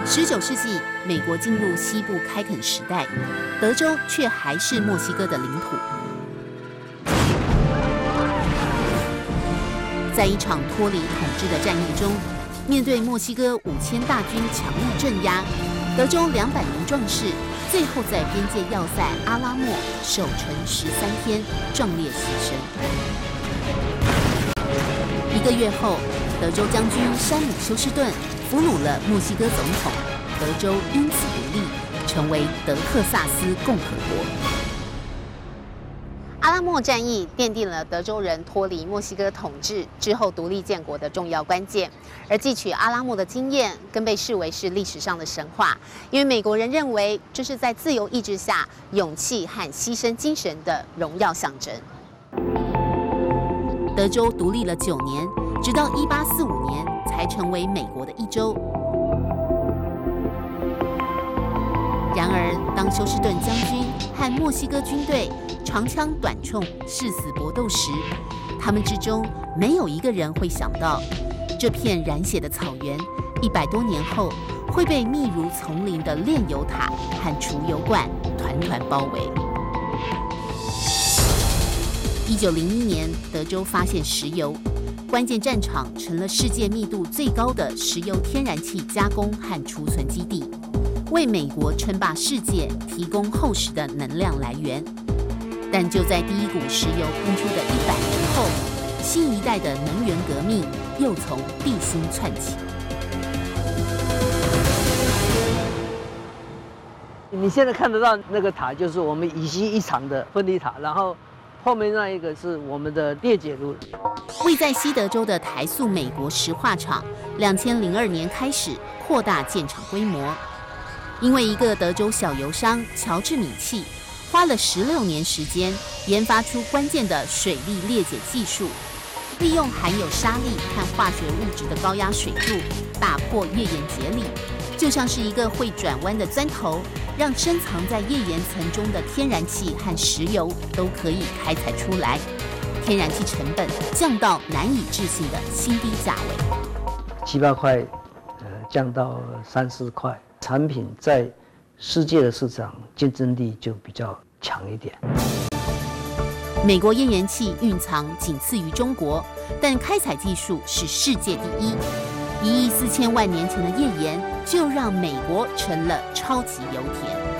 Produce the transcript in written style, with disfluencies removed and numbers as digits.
19世纪，美国进入西部开垦时代，德州却还是墨西哥的领土。在一场脱离统治的战役中，面对墨西哥5000大军强力镇压，德州200名壮士最后在边界要塞阿拉莫守城13天，壮烈牺牲。1个月后，德州将军山姆休斯顿俘虏了墨西哥总统，德州因此独立，成为德克萨斯共和国。阿拉莫战役奠定了德州人脱离墨西哥统治之后独立建国的重要关键，而汲取阿拉莫的经验，更被视为是历史上的神话，因为美国人认为这是在自由意志下勇气和牺牲精神的荣耀象征。德州独立了9年，直到1845年才成为美国的一州。然而，当休斯顿将军和墨西哥军队长枪短铳誓死搏斗时，他们之中没有一个人会想到，这片染血的草原100多年后会被密如丛林的炼油塔和储油罐团团包围。1901年，德州发现石油，关键战场成了世界密度最高的石油天然气加工和储存基地，为美国称霸世界提供厚实的能量来源。但就在第一股石油喷出的100年后，新一代的能源革命又从地心窜起。 你现在看得到那个塔，就是我们乙烯一厂的分离塔，然后后面那一个是我们的裂解炉。 位在西德州的台塑美国石化厂，2002年开始扩大建厂规模，因为一个德州小油商乔治米契花了16年时间研发出关键的水力裂解技术，利用含有沙粒和化学物质的高压水柱打破页岩结理，就像是一个会转弯的钻头，让深藏在页岩层中的天然气和石油都可以开采出来，天然气成本降到难以置信的新低价位 ，7、8块，降到3、4块，产品在世界的市场竞争力就比较强一点。 美国页岩气蕴藏仅次于中国，但开采技术是世界第一。1亿4千万年前的页岩就让美国成了超级油田。